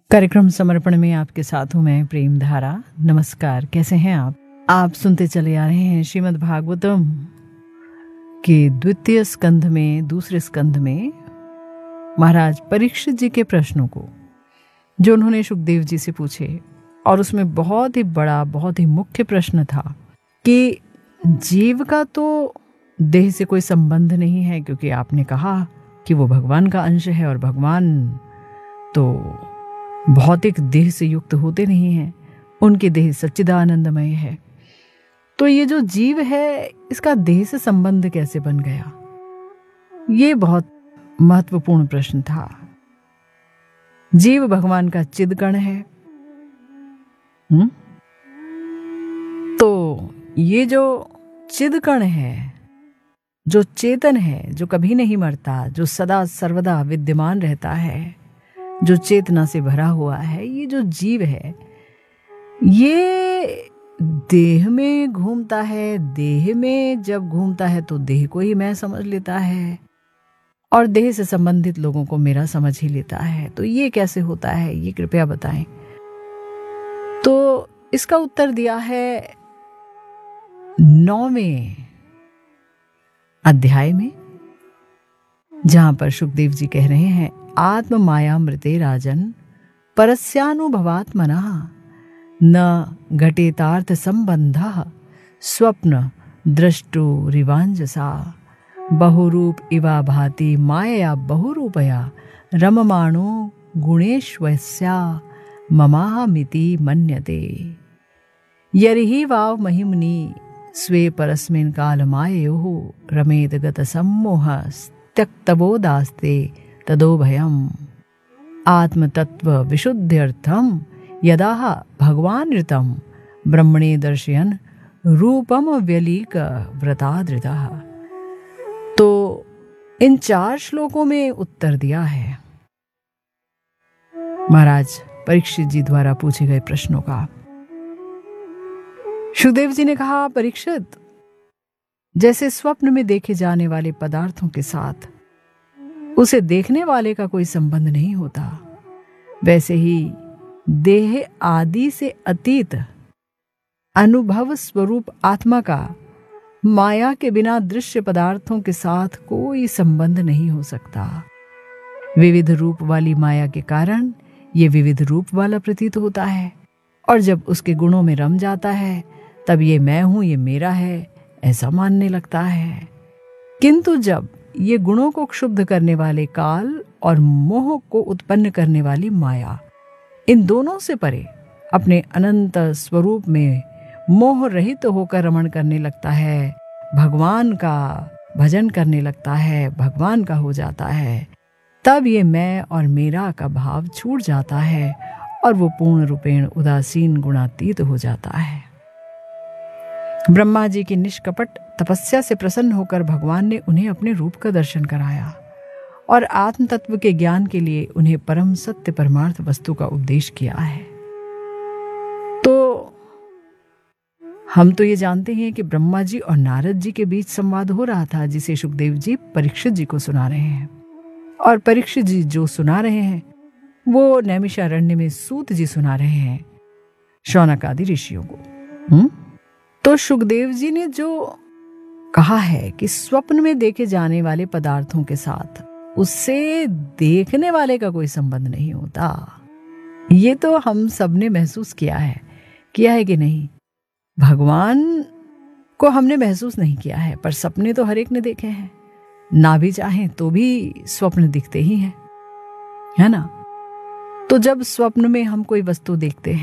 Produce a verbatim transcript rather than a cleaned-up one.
कार्यक्रम समर्पण में आपके साथ हूँ मैं प्रेम धारा। नमस्कार, कैसे हैं आप? आप सुनते चले आ रहे हैं श्रीमद् भागवतम के द्वितीय स्कंध में, दूसरे स्कंध में महाराज परीक्षित जी के प्रश्नों को, जो उन्होंने सुखदेव जी से पूछे। और उसमें बहुत ही बड़ा, बहुत ही मुख्य प्रश्न था कि जीव का तो देह से कोई संबंध नहीं है, क्योंकि आपने कहा कि वो भगवान का अंश है और भगवान तो भौतिक देह से युक्त होते नहीं हैं, उनकी देह सच्चिदानंदमय है। तो ये जो जीव है, इसका देह से संबंध कैसे बन गया? ये बहुत महत्वपूर्ण प्रश्न था। जीव भगवान का चिदकण है। हुँ? तो ये जो चिदकण है, जो चेतन है, जो कभी नहीं मरता, जो सदा सर्वदा विद्यमान रहता है, जो चेतना से भरा हुआ है, ये जो जीव है, ये देह में घूमता है। देह में जब घूमता है तो देह को ही मैं समझ लेता है और देह से संबंधित लोगों को मेरा समझ ही लेता है। तो ये कैसे होता है, ये कृपया बताएं। तो इसका उत्तर दिया है नौवें अध्याय में, जहां पर सुखदेव जी कह रहे हैं, आत्म माया मृते राजन परस्यानुभवात्मनः न घटेतार्थ संबंधः स्वप्न दृष्टुरिवांजसा बहुरूप इवा भाति मायया बहुरूपया रममाणो गुणेश्वस्या ममाहमिति मन्यते यर्हि वाव महिम्नि स्वे परस्मिन् कालमाययोः रमेत गत सम्मोह त्यक्तबोधास्ते तदो भयम् आत्मतत्व विशुद्ध्यर्थम यदा भगवान ऋतम ब्रह्मणे दर्शयन रूपम व्यलीक व्रतादृता। तो इन चार श्लोकों में उत्तर दिया है महाराज परीक्षित जी द्वारा पूछे गए प्रश्नों का। सुखदेव जी ने कहा, परीक्षित, जैसे स्वप्न में देखे जाने वाले पदार्थों के साथ उसे देखने वाले का कोई संबंध नहीं होता, वैसे ही देह आदि से अतीत अनुभव स्वरूप आत्मा का माया के बिना दृश्य पदार्थों के साथ कोई संबंध नहीं हो सकता। विविध रूप वाली माया के कारण ये विविध रूप वाला प्रतीत होता है, और जब उसके गुणों में रम जाता है तब ये मैं हूं, ये मेरा है, ऐसा मानने लगता है। किंतु जब ये गुणों को क्षुब्ध करने वाले काल और मोह को उत्पन्न करने वाली माया, इन दोनों से परे अपने अनंत स्वरूप में मोह रहित होकर रमण करने लगता है, भगवान का भजन करने लगता है, भगवान का हो जाता है, तब ये मैं और मेरा का भाव छूट जाता है और वो पूर्ण रूपेण उदासीन गुणातीत हो जाता है। ब्रह्मा जी की निष्कपट तपस्या से प्रसन्न होकर भगवान ने उन्हें अपने रूप का दर्शन कराया और आत्म तत्व के ज्ञान के लिए उन्हें परम सत्य परमार्थ वस्तु का उपदेश किया है। तो हम तो ये जानते हैं कि ब्रह्मा जी और नारद जी के बीच संवाद हो रहा था, जिसे सुखदेव जी परीक्षित जी को सुना रहे हैं। और परीक्षित जी जो सुना रहे हैं वो नैमिषारण्य में सूत जी सुना रहे हैं शौनक आदि ऋषियों को। हुँ? तो सुखदेव जी ने जो कहा है कि स्वप्न में देखे जाने वाले पदार्थों के साथ उससे देखने वाले का कोई संबंध नहीं होता, ये तो हम सब ने महसूस किया है, किया है कि नहीं? भगवान को हमने महसूस नहीं किया है, पर सपने तो हर एक ने देखे हैं। ना भी चाहें तो भी स्वप्न दिखते ही हैं, है ना? तो जब स्वप्न में हम कोई वस्तु देखते हैं